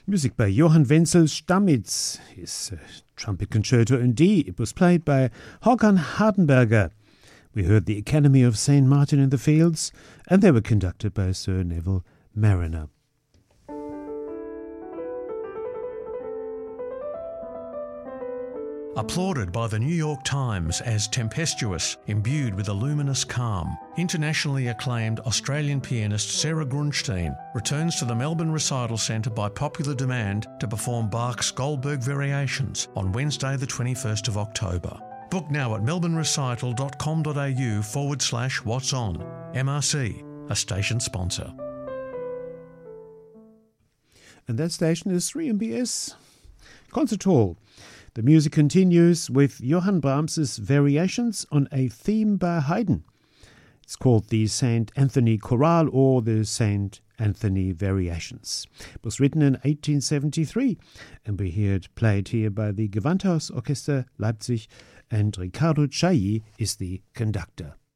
Music by Johann Wenzel Stamitz, his trumpet concerto in D. It was played by Håkan Hardenberger. We heard the Academy of St. Martin in the Fields, and they were conducted by Sir Neville Marriner. Applauded by the New York Times as tempestuous, imbued with a luminous calm, internationally acclaimed Australian pianist Sarah Grunstein returns to the Melbourne Recital Centre by popular demand to perform Bach's Goldberg Variations on Wednesday the 21st of October. Book now at melbournerecital.com.au/what's on. MRC, a station sponsor. And that station is 3MBS Concert Hall. The music continues with Johann Brahms's Variations on a theme by Haydn. It's called the St. Anthony Chorale or the St. Anthony Variations. It was written in 1873 and we hear it played here by the Gewandhausorchester Leipzig, and Riccardo Chailly is the conductor.